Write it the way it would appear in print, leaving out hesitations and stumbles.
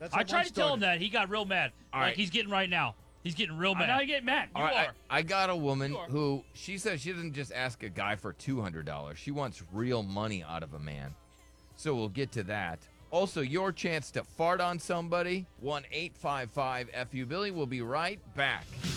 That's I tried to tell him that. He got real mad. All like right. he's getting right now. He's getting real mad. Now you get mad. All right, are. I got a woman You are. who she says she doesn't just ask a guy for $200. She wants real money out of a man. So we'll get to that. Also, your chance to fart on somebody. 1-855-FU Billy. We'll be right back.